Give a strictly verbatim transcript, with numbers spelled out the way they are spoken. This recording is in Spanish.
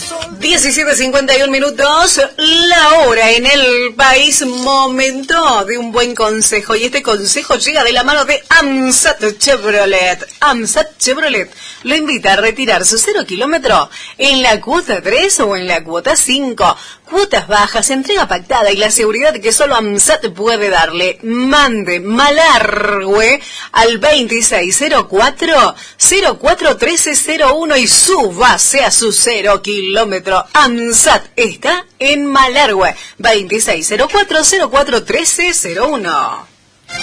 diecisiete cincuenta y uno minutos, la hora en el país, momento de un buen consejo. Y este consejo llega de la mano de AMSAT Chevrolet. AMSAT Chevrolet lo invita a retirar su cero kilómetro en la cuota tres o en la cuota cinco. Cuotas bajas, entrega pactada y la seguridad que solo AMSAT puede darle. Mande Malargüe al veintiséis cero cuatro cero cuatro trece cero uno y súbase a su cero kilómetro. AMSAT está en Malargüe, veintiséis cero cuatro cero cuatro trece cero uno.